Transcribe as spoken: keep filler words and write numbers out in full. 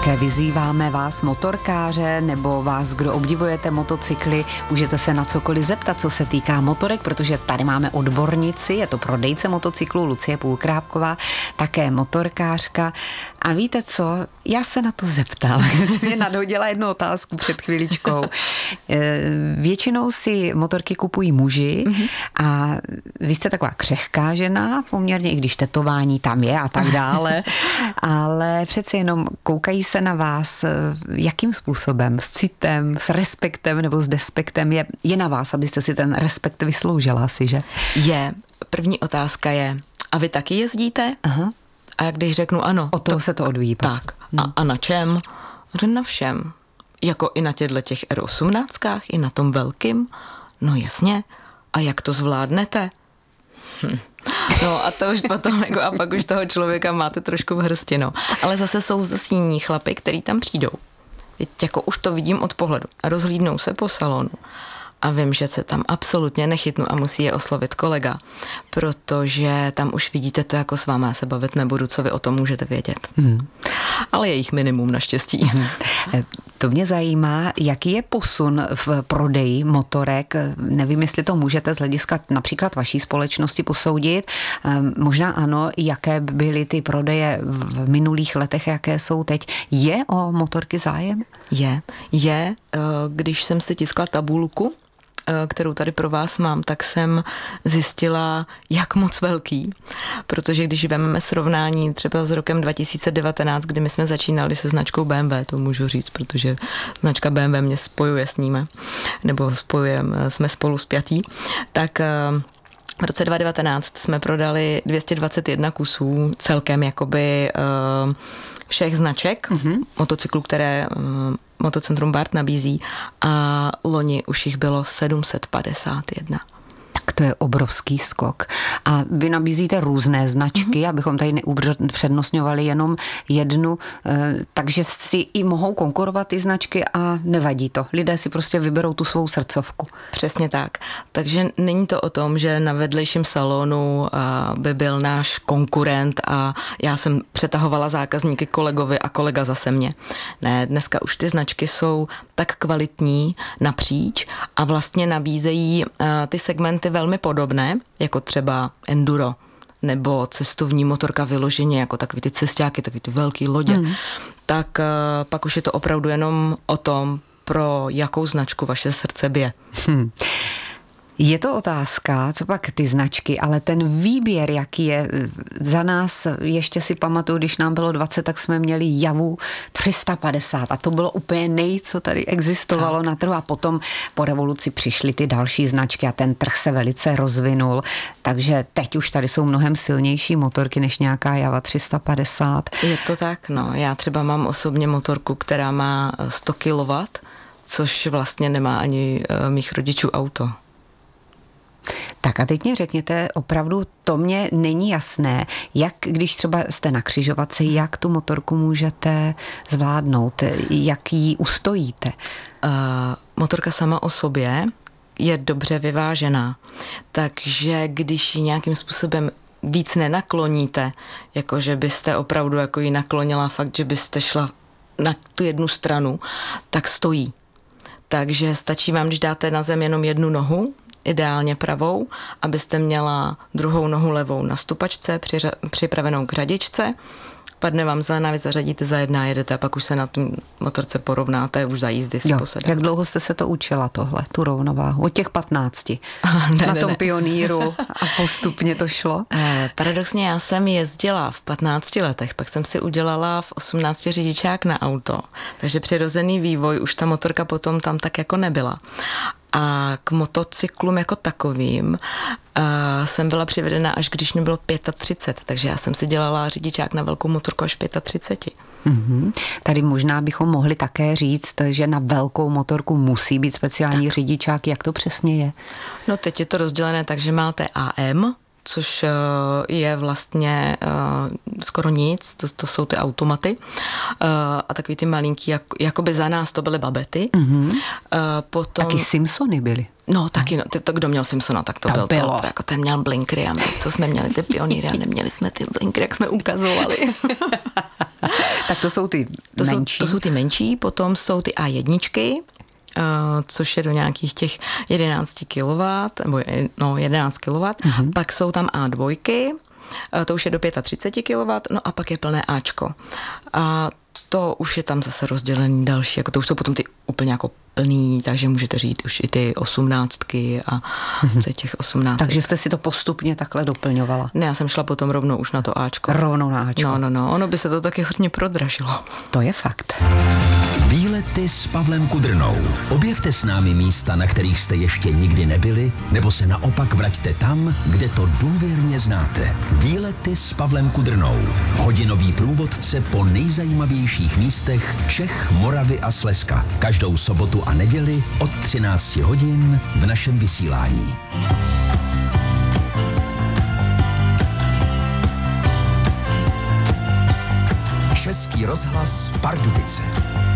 Také vyzýváme vás motorkáře nebo vás, kdo obdivujete motocykly, můžete se na cokoliv zeptat, co se týká motorek, protože tady máme odbornici, je to prodejce motocyklů Lucie Půlkrápková, také motorkářka. A víte co, já se na to zeptala, jsem mě nadhodila jednu otázku před chviličkou. Většinou si motorky kupují muži mm-hmm. a vy jste taková křehká žena, poměrně, i když tetování tam je a tak dále, ale přece jenom koukají se na vás, jakým způsobem, s citem, s respektem nebo s despektem, je, je na vás, abyste si ten respekt vysloužila asi, že? Je. První otázka je, a vy taky jezdíte? Aha. A když řeknu ano. O toho se to odvíjí. Tak. Hmm. A, a na čem? Že na všem. Jako i na těchto těch R osmnáctkách, i na tom velkým? No jasně. A jak to zvládnete? Hm. No a to už potom, jako, a pak už toho člověka máte trošku v hrsti, no. Ale zase jsou zase jiní chlapy, který tam přijdou. Jako už to vidím od pohledu. A rozhlídnou se po salonu. A vím, že se tam absolutně nechytnu a musí je oslovit kolega, protože tam už vidíte to, jako s váma se bavit nebudu, co vy o tom můžete vědět. Hmm. Ale je jich minimum naštěstí. Hmm. To mě zajímá, jaký je posun v prodeji motorek. Nevím, jestli to můžete z hlediska například vaší společnosti posoudit. Možná ano, jaké byly ty prodeje v minulých letech, jaké jsou teď. Je o motorky zájem? Je. Je. Když jsem si tiskla tabulku, kterou tady pro vás mám, tak jsem zjistila, jak moc velký, protože když vezmeme srovnání třeba s rokem dva tisíce devatenáct, kdy my jsme začínali se značkou B M W, to můžu říct, protože značka B M W mě spojuje s nimi, nebo spojujeme, jsme spolu spjatí, tak v roce dva tisíce devatenáct jsme prodali dvě stě dvacet jedna kusů celkem jakoby všech značek mm-hmm. motocyklů, které Motocentrum Bart nabízí, a loni už jich bylo sedm set padesát jedna. Tak to je obrovský skok. A vy nabízíte různé značky, mm-hmm. abychom tady neupřednostňovali jenom jednu, takže si i mohou konkurovat ty značky a nevadí to. Lidé si prostě vyberou tu svou srdcovku. Přesně tak. Takže není to o tom, že na vedlejším salonu by byl náš konkurent a já jsem přetahovala zákazníky kolegovi a kolega zase mě. Ne, dneska už ty značky jsou tak kvalitní napříč a vlastně nabízejí ty segmenty velmi podobné, jako třeba enduro nebo cestovní motorka vyloženě, jako takový ty cestáky, takový ty velký lodě, hmm. tak uh, pak už je to opravdu jenom o tom, pro jakou značku vaše srdce bije. Hmm. Je to otázka, co pak ty značky, ale ten výběr, jaký je za nás, ještě si pamatuju, když nám bylo dvacet, tak jsme měli Javu tři sta padesát a to bylo úplně nej, co tady existovalo tak na trhu, a potom po revoluci přišly ty další značky a ten trh se velice rozvinul, takže teď už tady jsou mnohem silnější motorky než nějaká Java tři sta padesát. Je to tak, no. Já třeba mám osobně motorku, která má sto kilowattů, což vlastně nemá ani mých rodičů auto. Tak a teď mě řekněte, opravdu to mě není jasné, jak když třeba jste na křižovatce, jak tu motorku můžete zvládnout, jak ji ustojíte? Uh, motorka sama o sobě je dobře vyvážená, takže když ji nějakým způsobem víc nenakloníte, jako že byste opravdu jako ji naklonila fakt, že byste šla na tu jednu stranu, tak stojí. Takže stačí vám, když dáte na zem jenom jednu nohu, ideálně pravou, abyste měla druhou nohu levou na stupačce, přiřa- připravenou k řadičce, padne vám zelená, vy zařadíte za jedna, jedete a pak už se na tom motorce porovnáte, už za jízdy si posedáte. Jak dlouho jste se to učila tohle, tu rovnováhu? Od těch patnácti ne, na ne, tom ne. pioníru a postupně to šlo? Eh, paradoxně já jsem jezdila v patnácti letech, pak jsem si udělala v osmnácti řidičák na auto, takže přirozený vývoj, už ta motorka potom tam tak jako nebyla. A k motocyklům jako takovým uh, jsem byla přivedena, až když mi bylo třicet pět, takže já jsem si dělala řidičák na velkou motorku až třicet pět. Mm-hmm. Tady možná bychom mohli také říct, že na velkou motorku musí být speciální tak. řidičák. Jak to přesně je? No teď je to rozdělené tak, že máte A M, což je vlastně skoro nic, to, to jsou ty automaty a takový ty malinký, jak, jakoby za nás to byly babety. Mm-hmm. Potom... Taky Simpsony byly. No taky, no, to, to kdo měl Simpsona, tak to, to byl bylo. Top, jako ten měl blinkry a my, co jsme měli ty pionýry a neměli jsme ty blinkry, jak jsme ukazovali. Tak Tak to jsou ty to menší. Jsou, to jsou ty menší, potom jsou ty á jedna, Uh, což je do nějakých těch jedenáct kilowattů, nebo no, jedenáct kilowattů. Mm-hmm. Pak jsou tam á dva, uh, to už je do třicet pět kilowattů, no a pak je plné Ačko. A to už je tam zase rozdělený další, jako to už jsou potom ty úplně jako plný, takže můžete říct už i ty osmnáctky a mm-hmm. co je těch osmnáct. Takže jste si to postupně takhle doplňovala? Ne, já jsem šla potom rovnou už na to Ačko. Rovnou na Ačko. No, no, no, ono by se to taky hodně prodražilo. To je fakt. Výlety s Pavlem Kudrnou. Objevte s námi místa, na kterých jste ještě nikdy nebyli, nebo se naopak vraťte tam, kde to důvěrně znáte. Výlety s Pavlem Kudrnou. Hodinový průvodce po nejzajímavějších místech Čech, Moravy a Slezska. Každou sobotu a neděli od třináct hodin v našem vysílání. Český rozhlas Pardubice.